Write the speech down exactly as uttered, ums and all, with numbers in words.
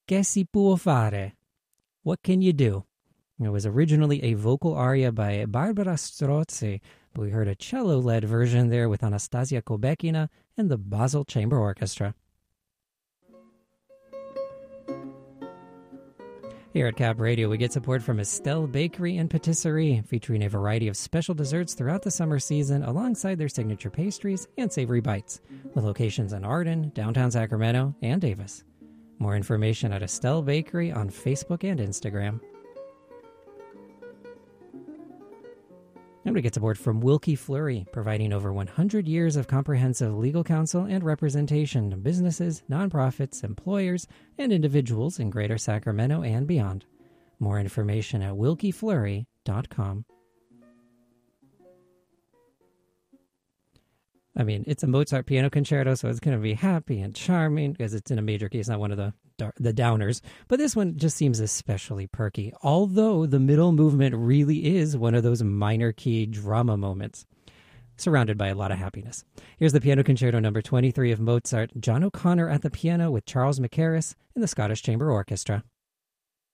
Che si può fare? What can you do? It was originally a vocal aria by Barbara Strozzi, but we heard a cello-led version there with Anastasia Kobekina and the Basel Chamber Orchestra. Here at Cap Radio, we get support from Estelle Bakery and Patisserie, featuring a variety of special desserts throughout the summer season alongside their signature pastries and savory bites, with locations in Arden, downtown Sacramento, and Davis. More information at Estelle Bakery on Facebook and Instagram. And we get support from Wilkie Fleury, providing over one hundred years of comprehensive legal counsel and representation to businesses, nonprofits, employers, and individuals in Greater Sacramento and beyond. More information at wilkie fleury dot com. I mean, it's a Mozart piano concerto, so it's going to be happy and charming because it's in a major key. It's not one of the the downers. But this one just seems especially perky, although the middle movement really is one of those minor key drama moments, surrounded by a lot of happiness. Here's the Piano Concerto number twenty-three of Mozart, John O'Connor at the piano with Charles Mackerras and the Scottish Chamber Orchestra.